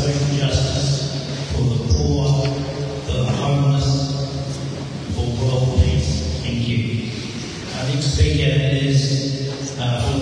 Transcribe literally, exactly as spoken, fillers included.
social justice, for the poor, for the homeless, for world peace. Thank you. Our next speaker is uh,